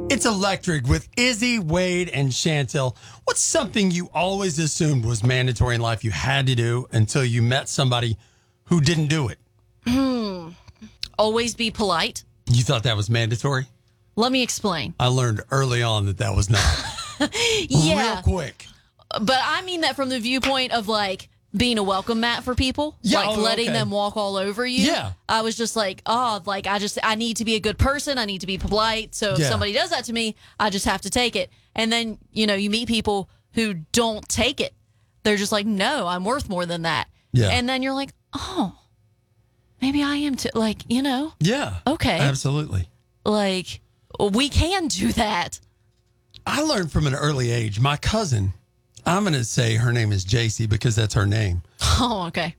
It's Electric with Izzy, Wade, and Chantel. What's something you always assumed was mandatory in life you had to do until you met somebody who didn't do it? Always be polite. You thought that was mandatory? Let me explain. I learned early on that was not. Yeah. Real quick. But I mean that from the viewpoint of like being a welcome mat for people. Yeah, like letting okay. them walk all over you. Yeah. I was just like, I need to be a good person. I need to be polite. So if Yeah. somebody does that to me, I just have to take it. And then, you meet people who don't take it. They're just like, no, I'm worth more than that. Yeah. And then you're like, oh, maybe I am too. Like, Yeah. Okay. Absolutely. like we can do that. I learned from an early age. My cousin, I'm going to say her name is JC because that's her name. Oh, okay.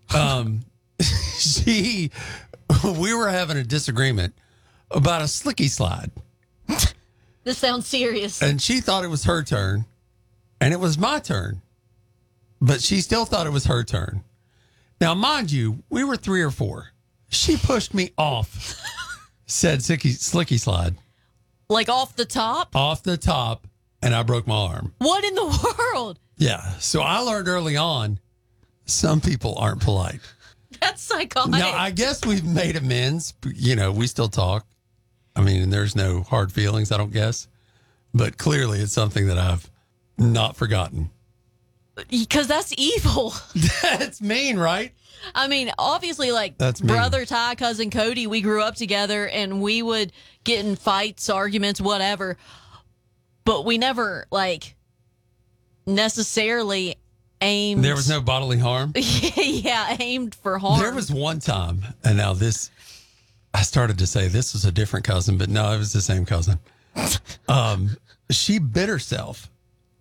We were having a disagreement about a slicky slide. This sounds serious. And she thought it was her turn, and it was my turn. But she still thought it was her turn. Now, mind you, we were 3 or 4. She pushed me off, said slicky slide, Like off the top? off the top, and I broke my arm. What in the world? Yeah. So I learned early on, some people aren't polite. That's psychotic. Now, I guess we've made amends. We still talk. I mean, and there's no hard feelings, I don't guess. But clearly, it's something that I've not forgotten. Because that's evil. That's mean, right? I mean, obviously, like That's mean. brother Ty, cousin Cody, we grew up together and we would get in fights, arguments, whatever. But we never, necessarily aimed. There was no bodily harm. aimed for harm. There was one time, and now this, I started to say this was a different cousin, but no, it was the same cousin. She bit herself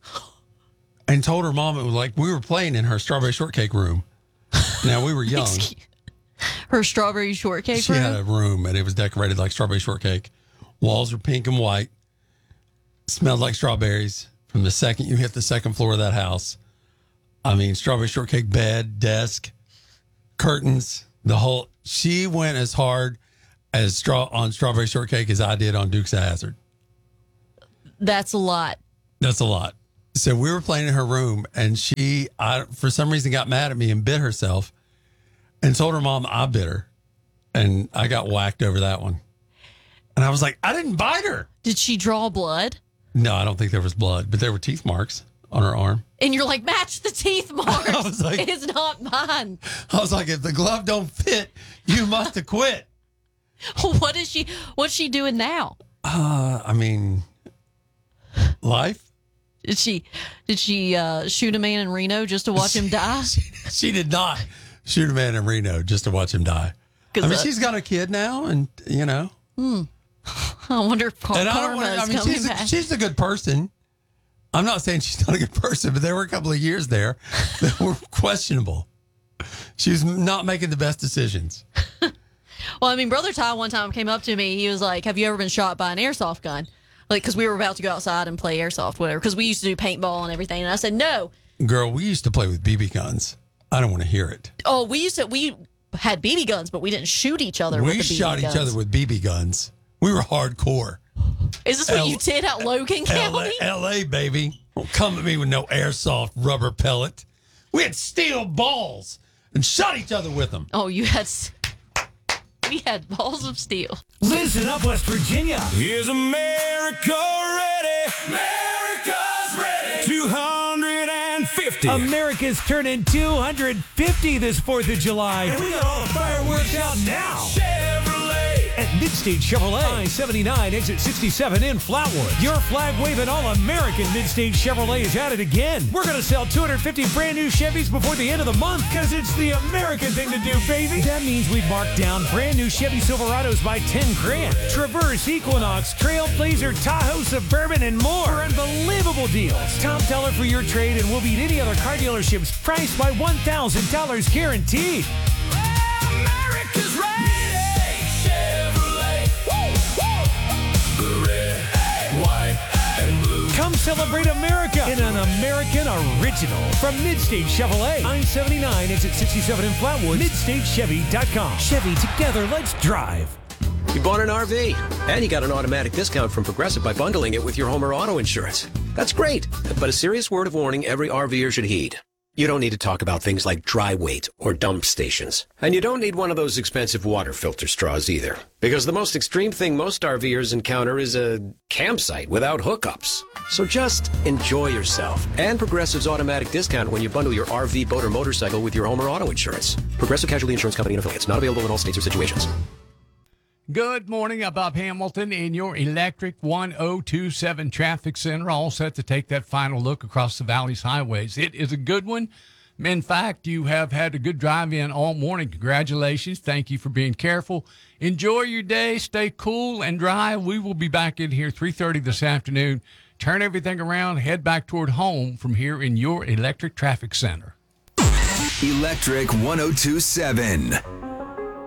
and told her mom it was like we were playing in her strawberry shortcake room. Now, we were young. Her strawberry shortcake She room? had a room, and it was decorated like strawberry shortcake. Walls were pink and white. Smelled like strawberries from the second you hit the second floor of that house. I mean, strawberry shortcake bed, desk, curtains, the whole. She went as hard on strawberry shortcake as I did on Dukes of Hazzard. That's a lot. That's a lot. So we were playing in her room, and she, for some reason, got mad at me and bit herself, and told her mom I bit her, and I got whacked over that one. And I was like, I didn't bite her. Did she draw blood? No, I don't think there was blood, but there were teeth marks on her arm. And you're like, match the teeth marks. I was like- It's not mine. I was like, if the glove don't fit, you must have quit. What's she doing now? I mean, life. Did she shoot a man in Reno just to watch him die? She did not shoot a man in Reno just to watch him die. I mean, she's got a kid now, and I wonder if karma is coming back. she's a good person. I'm not saying she's not a good person, but there were a couple of years there that were questionable. She was not making the best decisions. Well, I mean, Brother Ty one time came up to me. He was like, have you ever been shot by an airsoft gun? Like, because we were about to go outside and play airsoft, whatever, because we used to do paintball and everything. And I said, no. Girl, we used to play with BB guns. I don't want to hear it. Oh, we had BB guns, but we didn't shoot each other with the BB guns. We shot each other with BB guns. We were hardcore. Is this what you did at Logan County? LA, baby. Don't come at me with no airsoft rubber pellet. We had steel balls and shot each other with them. Oh, we had balls of steel. Listen up, West Virginia. Is America ready? America's ready. 250. America's turning 250 this 4th of July. And we got all the fireworks out now. Chevrolet. At Midstate Chevrolet, I-79, exit 67 in Flatwood. Your flag-waving all-American Midstate Chevrolet is at it again. We're going to sell 250 brand new Chevys before the end of the month because it's the American thing to do, baby. That means we've marked down brand new Chevy Silverados by 10 grand. Traverse, Equinox, Trailblazer, Tahoe, Suburban, and more for unbelievable deals. Top dollar for your trade and we'll beat any other car dealerships priced by $1,000 guaranteed. America's ready. Come celebrate America in an American original from Midstate Chevrolet. I-79, exit 67 in Flatwood. MidstateChevy.com. Chevy, together, let's drive. You bought an RV, and you got an automatic discount from Progressive by bundling it with your home or auto insurance. That's great, but a serious word of warning every RVer should heed. You don't need to talk about things like dry weight or dump stations. And you don't need one of those expensive water filter straws either. Because the most extreme thing most RVers encounter is a campsite without hookups. So just enjoy yourself and Progressive's automatic discount when you bundle your RV, boat, or motorcycle with your home or auto insurance. Progressive Casualty Insurance Company and affiliates. Not available in all states or situations. Good morning. I'm Bob Hamilton in your Electric 1027 Traffic Center, all set to take that final look across the Valley's highways. It is a good one. In fact, you have had a good drive in all morning. Congratulations. Thank you for being careful. Enjoy your day. Stay cool and dry. We will be back in here 3:30 this afternoon. Turn everything around, head back toward home from here in your Electric Traffic Center. Electric 1027.